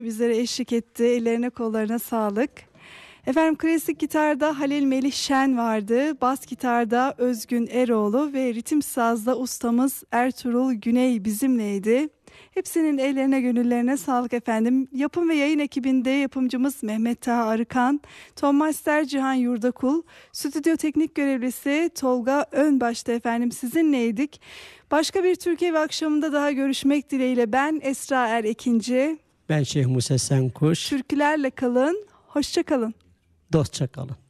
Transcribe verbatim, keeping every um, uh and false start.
Bizlere eşlik etti. Ellerine kollarına sağlık. Efendim klasik gitarda Halil Melih Şen vardı. Bas gitarda Özgün Eroğlu ve ritim sazda ustamız Ertuğrul Güney bizimleydi. Hepsinin ellerine gönüllerine sağlık efendim. Yapım ve yayın ekibinde yapımcımız Mehmet Taha Arıkan, Tom Master Cihan Yurdakul, stüdyo teknik görevlisi Tolga Önbaş'ta efendim sizinleydik. Başka bir Türkiye ve akşamında daha görüşmek dileğiyle ben Esra Er Ekinci. Ben Şeyh Musa Senkuş. Türkülerle kalın, hoşça kalın. Dostça kalın.